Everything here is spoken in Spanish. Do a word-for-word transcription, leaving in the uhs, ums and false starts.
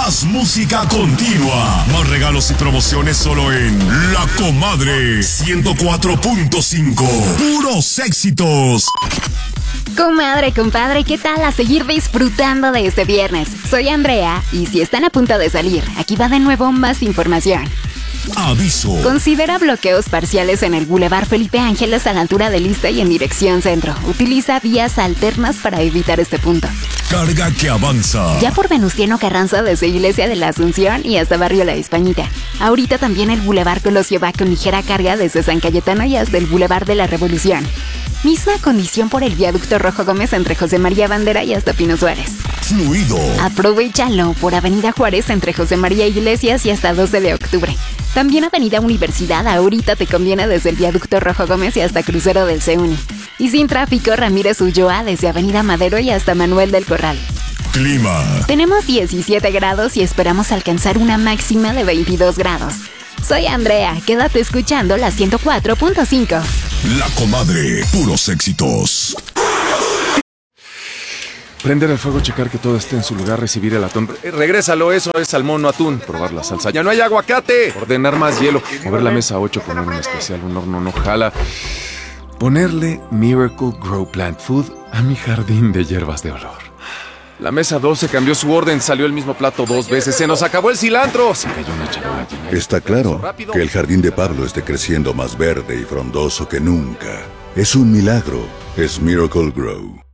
Más música continua. Más regalos y promociones solo en La Comadre ciento cuatro punto cinco. Puros éxitos. Comadre, compadre, ¿qué tal? A seguir disfrutando de este viernes. Soy Andrea y si están a punto de salir, aquí va de nuevo más información. Aviso. Considera bloqueos parciales en el Boulevard Felipe Ángeles a la altura de Lista y en dirección centro. Utiliza vías alternas para evitar este punto. Carga que avanza. Ya por Venustiano Carranza desde Iglesia de la Asunción y hasta Barrio La Españita. Ahorita también el Boulevard Colosio va con ligera carga desde San Cayetano y hasta el Boulevard de la Revolución. Misma condición por el viaducto Rojo Gómez entre José María Bandera y hasta Pino Suárez. Fluido. Aprovechalo por Avenida Juárez entre José María Iglesias y hasta doce de octubre. También Avenida Universidad ahorita te conviene desde el viaducto Rojo Gómez y hasta Crucero del CEUNI. Y sin tráfico, Ramírez Ulloa desde Avenida Madero y hasta Manuel del Corral. Clima. Tenemos diecisiete grados y esperamos alcanzar una máxima de veintidós grados. Soy Andrea, quédate escuchando la ciento cuatro punto cinco. La Comadre, puros éxitos. Prender el fuego, checar que todo esté en su lugar, recibir el atún. Eh, regrésalo, eso es salmón, no atún. Probar la salsa. ¡Ya no hay aguacate! Ordenar más hielo. Mover la mesa a ocho, poner un especial, un horno no jala. Ponerle Miracle Grow Plant Food a mi jardín de hierbas de olor. La mesa doce cambió su orden, salió el mismo plato dos veces. ¡Se nos acabó el cilantro! Se cayó una charola llena. Está claro que el jardín de Pablo esté creciendo más verde y frondoso que nunca. Es un milagro. Es Miracle Grow.